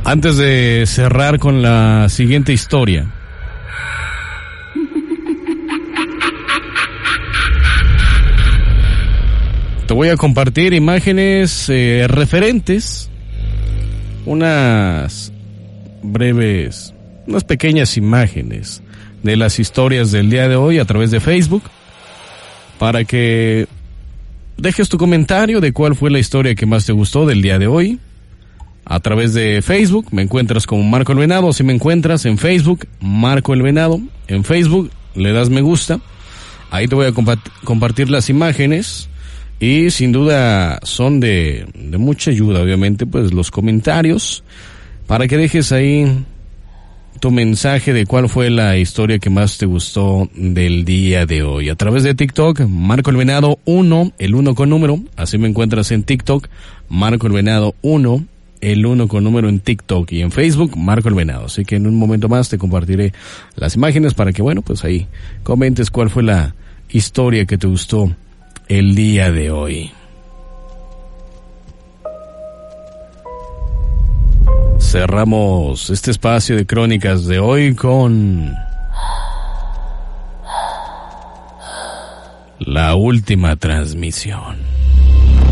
Antes de cerrar con la siguiente historia, te voy a compartir imágenes referentes, unas pequeñas imágenes de las historias del día de hoy a través de Facebook, para que dejes tu comentario de cuál fue la historia que más te gustó del día de hoy. A través de Facebook me encuentras como Marco el Venado. Si me encuentras en Facebook, Marco el Venado, en Facebook le das me gusta. Ahí te voy a compartir las imágenes y sin duda son de mucha ayuda, obviamente, pues los comentarios, para que dejes ahí tu mensaje de cuál fue la historia que más te gustó del día de hoy. A través de TikTok, Marco el Venado 1, el 1 con número, así me encuentras en TikTok, Marco el Venado 1, el 1 con número en TikTok, y en Facebook, Marco el Venado. Así que en un momento más te compartiré las imágenes para que, bueno, pues ahí comentes cuál fue la historia que te gustó el día de hoy. Cerramos este espacio de crónicas de hoy con la última transmisión.